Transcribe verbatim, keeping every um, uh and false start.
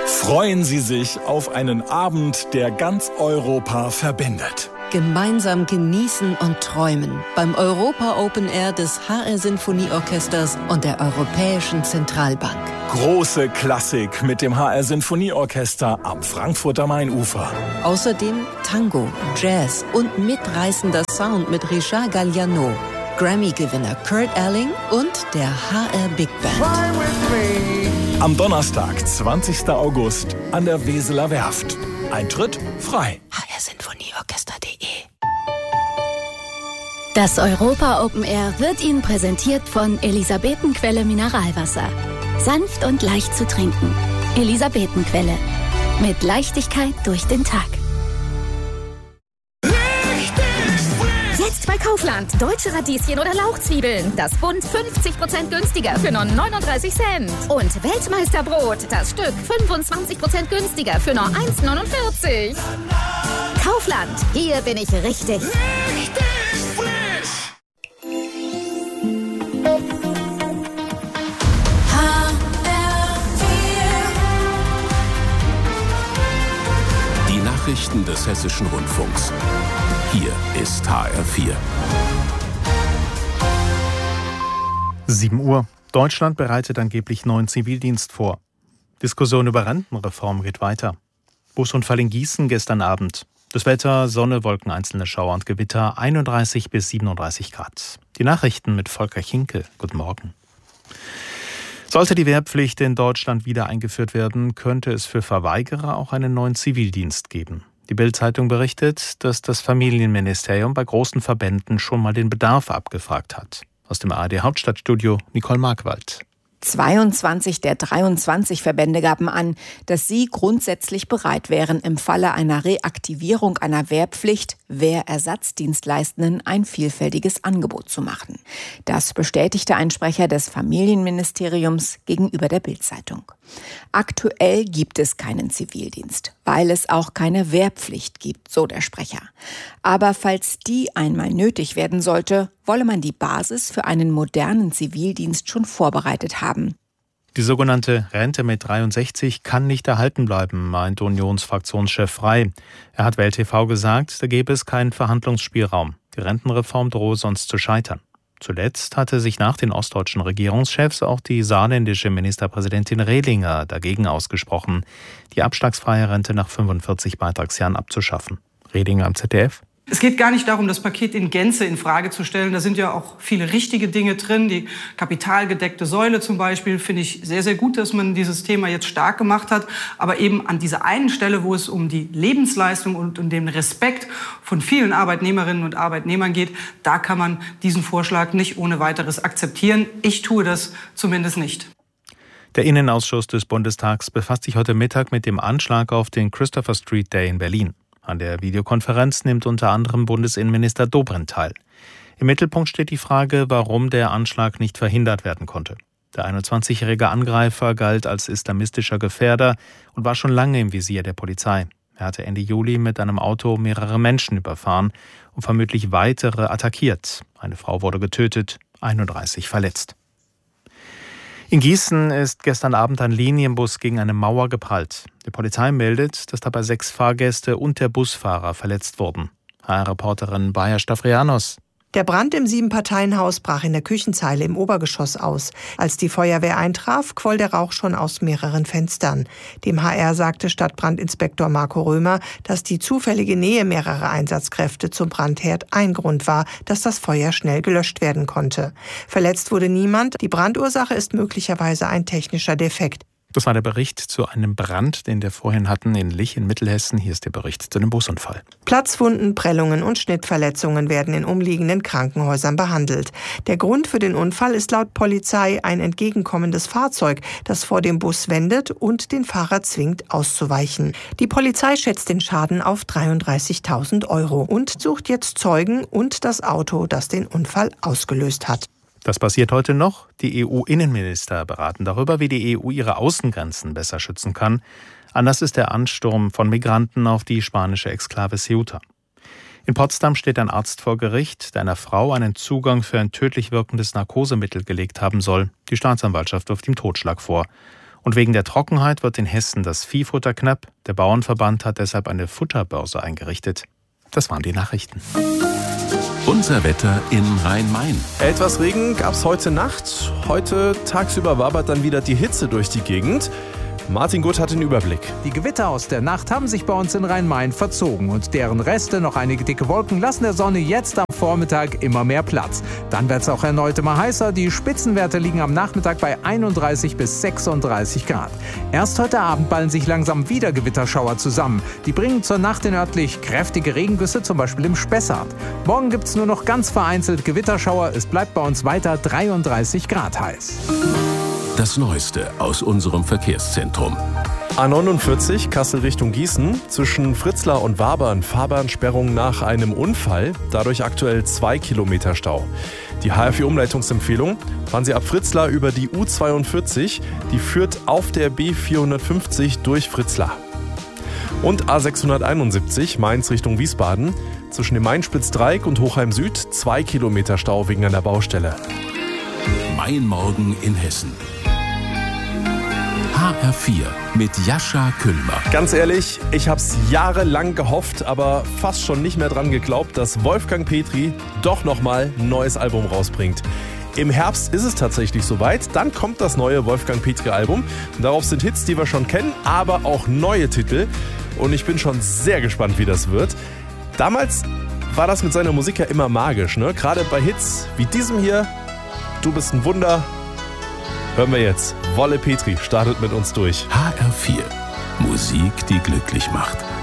Freuen Sie sich auf einen Abend, der ganz Europa verbindet. Gemeinsam genießen und träumen beim Europa Open Air des H R Sinfonieorchesters und der Europäischen Zentralbank. Große Klassik mit dem H R Sinfonieorchester am Frankfurter Mainufer. Außerdem Tango, Jazz und mitreißender Sound mit Richard Galliano, Grammy-Gewinner Kurt Elling und der H R Big Band. Am Donnerstag, zwanzigsten August, an der Weseler Werft. Eintritt frei. h r sinfonieorchester punkt de Das Europa Open Air wird Ihnen präsentiert von Elisabetenquelle Mineralwasser. Sanft und leicht zu trinken. Elisabetenquelle. Mit Leichtigkeit durch den Tag. Jetzt bei Kaufland. Deutsche Radieschen oder Lauchzwiebeln. Das Bund fünfzig Prozent günstiger für nur neununddreißig Cent. Und Weltmeisterbrot. Das Stück fünfundzwanzig Prozent günstiger für nur eins neunundvierzig. Kaufland. Hier bin ich richtig. Richtig frisch. Die Nachrichten des Hessischen Rundfunks. Hier ist H R vier. sieben Uhr. Deutschland bereitet angeblich neuen Zivildienst vor. Diskussion über Rentenreform geht weiter. Busunfall in Gießen gestern Abend. Das Wetter, Sonne, Wolken, einzelne Schauer und Gewitter, einunddreißig bis siebenunddreißig Grad. Die Nachrichten mit Volker Chinke. Guten Morgen. Sollte die Wehrpflicht in Deutschland wieder eingeführt werden, könnte es für Verweigerer auch einen neuen Zivildienst geben. Die Bild-Zeitung berichtet, dass das Familienministerium bei großen Verbänden schon mal den Bedarf abgefragt hat. Aus dem A R D-Hauptstadtstudio Nicole Markwald. zweiundzwanzig der dreiundzwanzig Verbände gaben an, dass sie grundsätzlich bereit wären, im Falle einer Reaktivierung einer Wehrpflicht Wehrersatzdienstleistenden ein vielfältiges Angebot zu machen. Das bestätigte ein Sprecher des Familienministeriums gegenüber der Bild-Zeitung. Aktuell gibt es keinen Zivildienst, weil es auch keine Wehrpflicht gibt, so der Sprecher. Aber falls die einmal nötig werden sollte, wolle man die Basis für einen modernen Zivildienst schon vorbereitet haben. Die sogenannte Rente mit dreiundsechzig kann nicht erhalten bleiben, meint Unionsfraktionschef Frey. Er hat Welt T V gesagt, da gäbe es keinen Verhandlungsspielraum. Die Rentenreform drohe sonst zu scheitern. Zuletzt hatte sich nach den ostdeutschen Regierungschefs auch die saarländische Ministerpräsidentin Rehlinger dagegen ausgesprochen, die abschlagsfreie Rente nach fünfundvierzig Beitragsjahren abzuschaffen. Rehlinger am Z D F. Es geht gar nicht darum, das Paket in Gänze in Frage zu stellen. Da sind ja auch viele richtige Dinge drin. Die kapitalgedeckte Säule zum Beispiel finde ich sehr, sehr gut, dass man dieses Thema jetzt stark gemacht hat. Aber eben an dieser einen Stelle, wo es um die Lebensleistung und um den Respekt von vielen Arbeitnehmerinnen und Arbeitnehmern geht, da kann man diesen Vorschlag nicht ohne weiteres akzeptieren. Ich tue das zumindest nicht. Der Innenausschuss des Bundestags befasst sich heute Mittag mit dem Anschlag auf den Christopher Street Day in Berlin. An der Videokonferenz nimmt unter anderem Bundesinnenminister Dobrindt teil. Im Mittelpunkt steht die Frage, warum der Anschlag nicht verhindert werden konnte. Der einundzwanzigjährige Angreifer galt als islamistischer Gefährder und war schon lange im Visier der Polizei. Er hatte Ende Juli mit einem Auto mehrere Menschen überfahren und vermutlich weitere attackiert. Eine Frau wurde getötet, einunddreißig verletzt. In Gießen ist gestern Abend ein Linienbus gegen eine Mauer geprallt. Die Polizei meldet, dass dabei sechs Fahrgäste und der Busfahrer verletzt wurden. H R-Reporterin Baja Stavrianos. Der Brand im Siebenparteienhaus brach in der Küchenzeile im Obergeschoss aus. Als die Feuerwehr eintraf, quoll der Rauch schon aus mehreren Fenstern. Dem H R sagte Stadtbrandinspektor Marco Römer, dass die zufällige Nähe mehrerer Einsatzkräfte zum Brandherd ein Grund war, dass das Feuer schnell gelöscht werden konnte. Verletzt wurde niemand. Die Brandursache ist möglicherweise ein technischer Defekt. Das war der Bericht zu einem Brand, den wir vorhin hatten in Lich in Mittelhessen. Hier ist der Bericht zu dem Busunfall. Platzwunden, Prellungen und Schnittverletzungen werden in umliegenden Krankenhäusern behandelt. Der Grund für den Unfall ist laut Polizei ein entgegenkommendes Fahrzeug, das vor dem Bus wendet und den Fahrer zwingt, auszuweichen. Die Polizei schätzt den Schaden auf dreiunddreißigtausend Euro und sucht jetzt Zeugen und das Auto, das den Unfall ausgelöst hat. Das passiert heute noch. Die E U-Innenminister beraten darüber, wie die E U ihre Außengrenzen besser schützen kann. Anders ist der Ansturm von Migranten auf die spanische Exklave Ceuta. In Potsdam steht ein Arzt vor Gericht, der einer Frau einen Zugang für ein tödlich wirkendes Narkosemittel gelegt haben soll. Die Staatsanwaltschaft wirft ihm Totschlag vor. Und wegen der Trockenheit wird in Hessen das Viehfutter knapp. Der Bauernverband hat deshalb eine Futterbörse eingerichtet. Das waren die Nachrichten. Unser Wetter in Rhein-Main. Etwas Regen gab es heute Nacht. Heute tagsüber wabert dann wieder die Hitze durch die Gegend. Martin Gutt hat den Überblick. Die Gewitter aus der Nacht haben sich bei uns in Rhein-Main verzogen und deren Reste, noch einige dicke Wolken, lassen der Sonne jetzt am Vormittag immer mehr Platz. Dann wird es auch erneut immer heißer. Die Spitzenwerte liegen am Nachmittag bei einunddreißig bis sechsunddreißig Grad. Erst heute Abend ballen sich langsam wieder Gewitterschauer zusammen. Die bringen zur Nacht in örtlich kräftige Regengüsse, zum Beispiel im Spessart. Morgen gibt es nur noch ganz vereinzelt Gewitterschauer. Es bleibt bei uns weiter dreiunddreißig Grad heiß. Das Neueste aus unserem Verkehrszentrum. A neunundvierzig Kassel Richtung Gießen. Zwischen Fritzlar und Wabern Fahrbahnsperrung nach einem Unfall. Dadurch aktuell zwei Kilometer Stau. Die H R vier Umleitungsempfehlung: fahren Sie ab Fritzlar über die U zweiundvierzig. Die führt auf der B vierhundertfünfzig durch Fritzlar. Und A sechshunderteinundsiebzig Mainz Richtung Wiesbaden. Zwischen dem Main-Spitzdreieck und Hochheim Süd zwei Kilometer Stau wegen einer Baustelle. Mein Morgen in Hessen. H R vier mit Jascha Küllmer. Ganz ehrlich, ich habe es jahrelang gehofft, aber fast schon nicht mehr dran geglaubt, dass Wolfgang Petri doch nochmal ein neues Album rausbringt. Im Herbst ist es tatsächlich soweit. Dann kommt das neue Wolfgang Petri-Album. Darauf sind Hits, die wir schon kennen, aber auch neue Titel. Und ich bin schon sehr gespannt, wie das wird. Damals war das mit seiner Musik ja immer magisch, ne? Gerade bei Hits wie diesem hier, Du bist ein Wunder. Hören wir jetzt. Wolle Petri startet mit uns durch. H R vier. Musik, die glücklich macht.